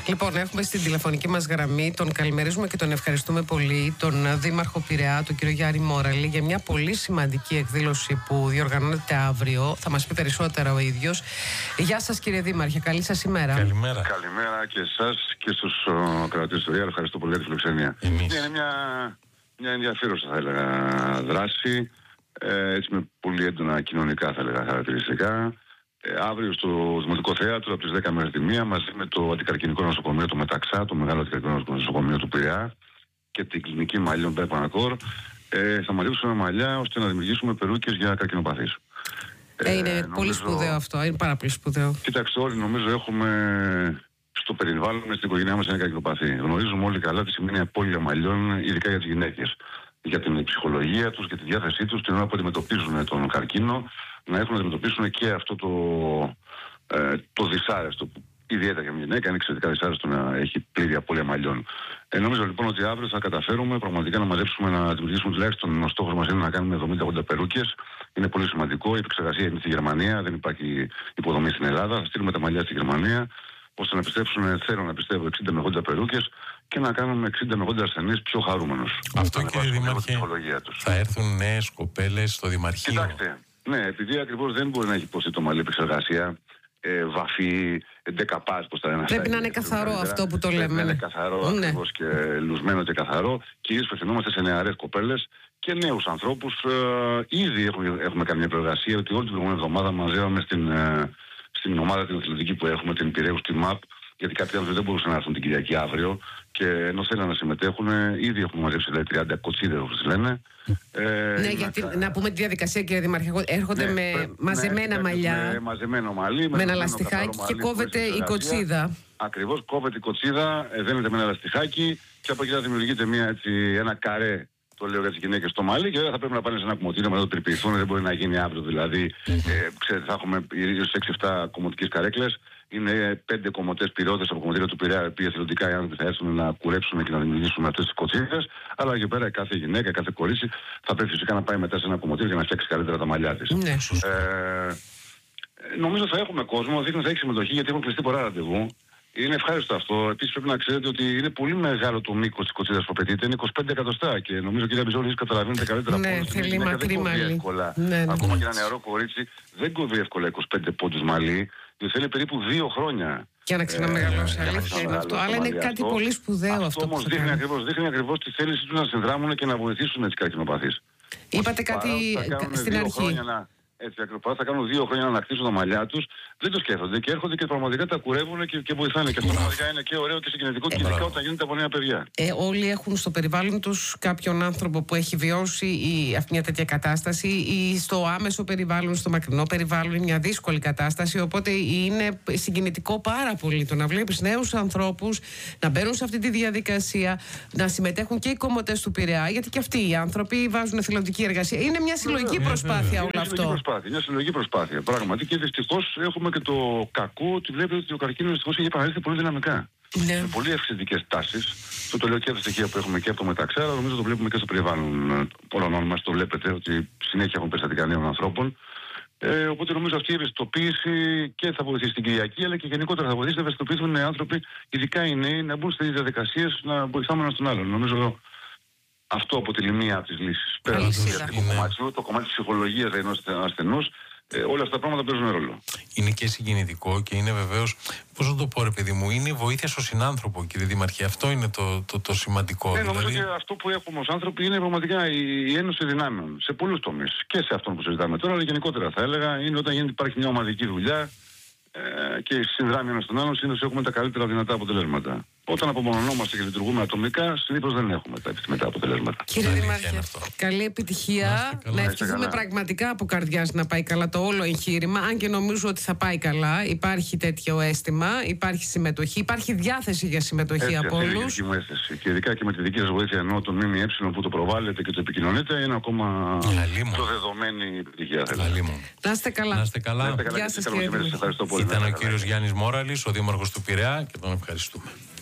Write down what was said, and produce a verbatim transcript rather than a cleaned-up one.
Λοιπόν, έχουμε στην τηλεφωνική μας γραμμή, τον καλημερίζουμε και τον ευχαριστούμε πολύ, τον Δήμαρχο Πειραιά, τον κύριο Γιάννη Μόραλη, για μια πολύ σημαντική εκδήλωση που διοργανώνεται αύριο. Θα μας πει περισσότερα ο ίδιος. Γεια σας, κύριε Δήμαρχε, καλή σας ημέρα. Καλημέρα. Καλημέρα και εσάς και στους κρατήσεις του Ριάλ. Ευχαριστώ πολύ για τη φιλοξενία. Εμείς. Είναι μια, μια ενδιαφέρουσα, θα έλεγα, δράση. Ε, έτσι με πολύ έντονα κοινωνικά, θα έλεγα, χαρακτηριστικά. Ε, αύριο στο Δημοτικό Θέατρο από τις δέκα μέχρι τη μία, μαζί με το Αντικαρκινικό Νοσοκομείο του Μεταξά, το μεγάλο Αντικαρκινικό Νοσοκομείο του Πειραιά και την κλινική μαλλίων Μπέρπανακόρ, ε, θα μαζέψουμε μαλλιά ώστε να δημιουργήσουμε περούκες για καρκινοπαθείς. Ε, είναι ε, πολύ νομίζω... σπουδαίο αυτό, είναι πάρα πολύ σπουδαίο. Κοίταξτε, όλοι νομίζω έχουμε στο περιβάλλον, στην οικογένειά μας, ένα καρκινοπαθή. Γνωρίζουμε όλοι καλά τι σημαίνει απώλεια μαλλιών, ειδικά για τις γυναίκες. Για την ψυχολογία τους και τη διάθεσή τους την ώρα που αντιμετωπίζουν τον καρκίνο, να έχουν να αντιμετωπίσουν και αυτό το, ε, το δυσάρεστο που ιδιαίτερα για μια γυναίκα είναι εξαιρετικά δυσάρεστο να έχει πλήρη απώλεια μαλλιών. Ε, νομίζω λοιπόν ότι αύριο θα καταφέρουμε πραγματικά να μαζέψουμε, να δημιουργήσουμε τουλάχιστον ο στόχος μας είναι να κάνουμε εβδομήντα ογδόντα περούκες. Είναι πολύ σημαντικό. Η επεξεργασία είναι στη Γερμανία, δεν υπάρχει υποδομή στην Ελλάδα. Θα στείλουμε τα μαλλιά στη Γερμανία, ώστε να επιστρέψουν, θέλω να πιστεύω, εξήντα με ογδόντα περούκες και να κάνουμε εξήντα με ογδόντα ασθενείς πιο χαρούμενους. Αυτό, κύριε Δήμαρχε, θα έρθουν νέες κοπέλες στο Δημαρχείο. Κοιτάξτε, ναι, επειδή ακριβώς δεν μπορεί να έχει υποστεί το μαλλί επεξεργασία, ε, βαφή, δεκαπάς, πώς τα λένε. Πρέπει να είναι καθαρό αυτό που το λέμε. Πρέπει να είναι καθαρό, ναι. ακριβώς, και λουσμένο και καθαρό. Κυρίως απευθυνόμαστε σε νεαρές κοπέλες και νέους ανθρώπους. Ε, ήδη έχουμε, έχουμε κάνει μια προεργασία ότι όλη την προηγούμενη εβδομάδα μαζεύαμε στην, ε, στην ομάδα την αθλητική που έχουμε, την Πειραιούς Team Up, γιατί κάποιοι άνθρωποι δεν μπορούσαν να έρθουν την Κυριακή αύριο και ενώ θέλουν να συμμετέχουν, ήδη έχουμε μαζέψει δηλαδή, τριάντα κοτσίδες, όπως λένε. Ε, ναι, γιατί να... να πούμε τη διαδικασία, κύριε Δήμαρχε, έρχονται ναι, με πρέ... μαζεμένα ναι, μαλλιά, με μαζεμένο μαλλί, με, με ένα λαστιχάκι και κόβεται η κοτσίδα. Ακριβώς, κόβεται η κοτσίδα, δένεται με ένα λαστιχάκι και από εκεί θα δημιουργείται μια, έτσι, ένα καρέ. Το λέω για τις γυναίκες στο μαλλί και δεν θα πρέπει να πάνε σε ένα κομμωτήριο μετά το τρυπηθούν. Δεν μπορεί να γίνει αύριο δηλαδή. Mm-hmm. Ε, ξέρετε, θα έχουμε ίσως έξι εφτά κομμωτικές καρέκλες. Είναι πέντε κομμωτές πυρώτες από κομμωτήριο του Πειραιά, οι εθελοντικά οι άνθρωποι θα έρθουν να κουρέψουν και να δημιουργήσουν αυτές τις κοτσίδες. Αλλά εκεί πέρα κάθε γυναίκα, κάθε κορίτσι θα πρέπει φυσικά να πάει μετά σε ένα κομμωτήριο για να φτιάξει καλύτερα τα μαλλιά της. Ναι, ε, νομίζω θα έχουμε κόσμο, δείχνει θα έχει συμμετοχή γιατί έχουν κλειστεί πολλά ραντεβού. Είναι ευχάριστο αυτό. Επίσης πρέπει να ξέρετε ότι είναι πολύ μεγάλο το μήκος της κοτσίδας που απαιτείται. Είναι είκοσι πέντε εκατοστά και νομίζω κύριε Μπιζόλη, καταλαβαίνετε καλύτερα από όλους. Ναι, θέλει μακρύ μαλλί. Ναι, ναι. Ακόμα και ένα νεαρό κορίτσι δεν κόβει εύκολα είκοσι πέντε πόντους μαλλί. Θέλει περίπου δύο χρόνια. Για να ξαναμεγαλώσει. Ε, αλήθεια είναι αυτό. Αλλά είναι κάτι αυτό. Πολύ σπουδαίο αυτό. Αυτό όμως δείχνει ακριβώς, δείχνει ακριβώς τη θέληση του να συνδράμουν και να βοηθήσουν τις καρκινοπαθείς. Είπατε κάτι στην αρχή. Έτσι ακριβώς, θα κάνουν δύο χρόνια να ανακτήσουν τα μαλλιά τους, δεν το σκέφτονται και έρχονται και πραγματικά τα κουρεύουν και, και βοηθάνε. Και αυτό πραγματικά είναι και ωραίο και συγκινητικό, και ειδικά όταν γίνεται από νέα παιδιά. Ε, όλοι έχουν στο περιβάλλον τους κάποιον άνθρωπο που έχει βιώσει η, αυτή μια τέτοια κατάσταση, ή στο άμεσο περιβάλλον, στο μακρινό περιβάλλον, είναι μια δύσκολη κατάσταση. Οπότε είναι συγκινητικό πάρα πολύ το να βλέπεις νέους ανθρώπους να μπαίνουν σε αυτή τη διαδικασία, να συμμετέχουν και οι κομμωτές του Πειραιά, γιατί και αυτοί οι άνθρωποι βάζουν εθελοντική εργασία. Είναι μια συλλογική προσπάθεια όλο αυτό. Μια συλλογική προσπάθεια. Πράγματι και δυστυχώς έχουμε και το κακό ότι βλέπετε ότι ο καρκίνος δυστυχώς έχει επανέλθει πολύ δυναμικά. Ναι. Με πολύ αυξητικές τάσεις. Το, το λέω και από τα στοιχεία που έχουμε και από το Μεταξά, αλλά νομίζω το βλέπουμε και στο περιβάλλον όλων μας. Το βλέπετε ότι συνέχεια έχουν περιστατικά νέων ανθρώπων. Ε, οπότε νομίζω αυτή η ευαισθητοποίηση και θα βοηθήσει την Κυριακή, αλλά και γενικότερα θα βοηθήσει να ευαισθητοποιηθούν οι άνθρωποι, ειδικά οι νέοι, να μπουν στις διαδικασίες να βοηθάμε ένα τον άλλον. Νομίζω αυτό αποτελεί μία από τις λύσεις. Πέρα από το κομμάτι, το κομμάτι της ψυχολογίας ενός ασθενούς, ε, όλα αυτά τα πράγματα παίζουν ρόλο. Είναι και συγκινητικό και είναι βεβαίως, πώς να το πω ρε παιδί μου, είναι βοήθεια στο συνάνθρωπο, κύριε Δήμαρχε. Αυτό είναι το, το, το σημαντικό. Ναι, δηλαδή... νομίζω και αυτό που έχουμε ως άνθρωποι είναι πραγματικά η, η ένωση δυνάμεων σε πολλούς τομείς. Και σε αυτόν που συζητάμε τώρα, αλλά γενικότερα θα έλεγα, είναι όταν γίνεται, υπάρχει μια ομαδική δουλειά ε, και συνδράμει ένας τον άλλον, συνήθως έχουμε τα καλύτερα δυνατά αποτελέσματα. Όταν απομονωνόμαστε και λειτουργούμε ατομικά, συνήθως δεν έχουμε τα επιθυμητά αποτελέσματα. Κύριε Δήμαρχε, καλή επιτυχία. Να, να ευχηθούμε πραγματικά από καρδιάς να πάει καλά το όλο εγχείρημα. Αν και νομίζω ότι θα πάει καλά. Υπάρχει τέτοιο αίσθημα, υπάρχει συμμετοχή, υπάρχει διάθεση για συμμετοχή έτσι, από όλους. Είναι η δική μου αίσθηση. Και ειδικά και με τη δική σας βοήθεια, ενώ τον ΜΜΕ που το προβάλλεται και το επικοινωνείτε, είναι ακόμα πιο δεδομένη επιτυχία. Να είστε καλά. Να είστε καλά. Γεια σας, κύριε Δήμαρχε. Ήταν ο κύριος Γιάννης Μόραλης, ο Δήμαρχος του Πειραιά, και τον ευχαριστούμε.